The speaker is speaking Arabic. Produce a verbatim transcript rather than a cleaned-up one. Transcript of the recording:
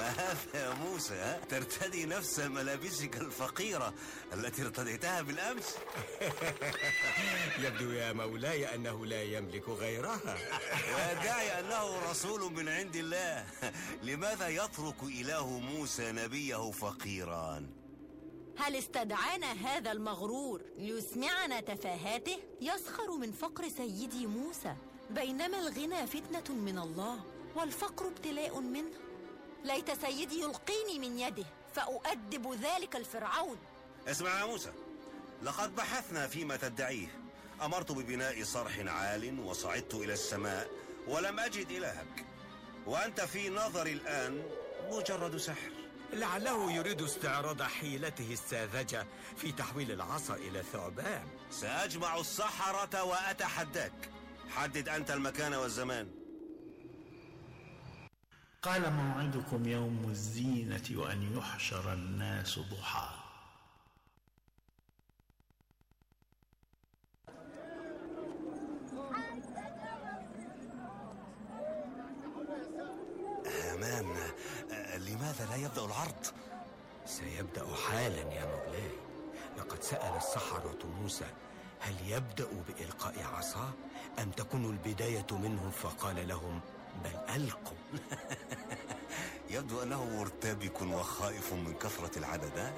ما هذا يا موسى؟ ترتدي نفس ملابسك الفقيرة التي ارتديتها بالأمس. يبدو يا مولاي أنه لا يملك غيرها. ويدعي أنه رسول من عند الله. لماذا يترك إله موسى نبيه فقيرا؟ هل استدعانا هذا المغرور ليسمعنا تفاهاته؟ يسخر من فقر سيدي موسى، بينما الغنى فتنة من الله والفقر ابتلاء منه. ليت سيدي يلقيني من يده فأؤدب ذلك الفرعون. اسمع يا موسى، لقد بحثنا فيما تدعيه. أمرت ببناء صرح عال وصعدت إلى السماء ولم أجد إلهك، وأنت في نظري الآن مجرد سحر. لعله يريد استعراض حيلته الساذجة في تحويل العصا إلى ثعبان. سأجمع السحرة وأتحداك. حدد أنت المكان والزمان. قال موعدكم يوم الزينة وأن يحشر الناس ضحى. هامان، لماذا لا يبدأ العرض؟ سيبدأ حالا يا مولاي. لقد سأل السحرة موسى هل يبدأ بإلقاء عصاه أم تكون البداية منهم، فقال لهم بل ألقوا. يبدو أنه مرتبك وخائف من كثرة العدد.